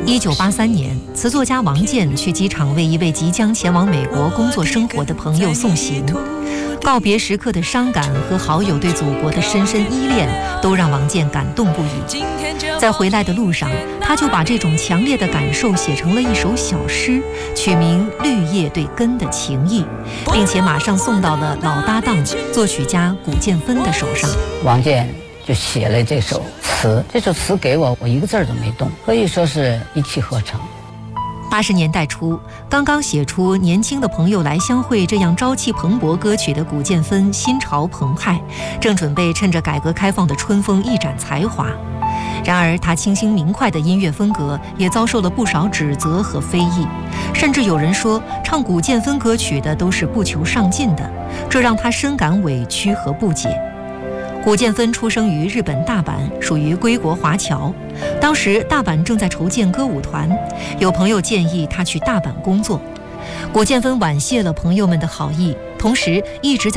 1983年，词作家王健去机场为一位即将前往美国工作生活的朋友送行，告别时刻的伤感和好友对祖国的深深依恋，都让王健感动不已。在回来的路上，他就把这种强烈的感受写成了一首小诗，取名《绿叶对根的情谊》，并且马上送到了老搭档作曲家古建芬的手上。 王健就写了这首词，这首词给我一个字都没动，可以说是一气呵成。 80年代初，刚刚写出《年轻的朋友来相会》这样朝气蓬勃歌曲的古建芬心潮澎湃，正准备趁着改革开放的春风一展才华。然而他清新明快的音乐风格也遭受了不少指责和非议，甚至有人说唱古建芬歌曲的都是不求上进的，这让他深感委屈和不解。古建芬出生于日本大阪，属于归国华侨。当时大阪正在筹建歌舞团，有朋友建议他去大阪工作。古建芬婉谢了朋友们的好意，同时一直在